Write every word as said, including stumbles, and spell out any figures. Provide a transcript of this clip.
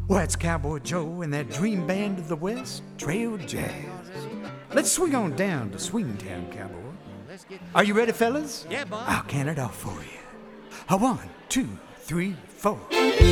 Well, that's Cowboy Joe and that dream band of the West, Trail Jazz. Let's swing on down to Swingtown, Cowboy. Are you ready, fellas? Yeah, boss. I'll count it off for you. A one, two, three, four.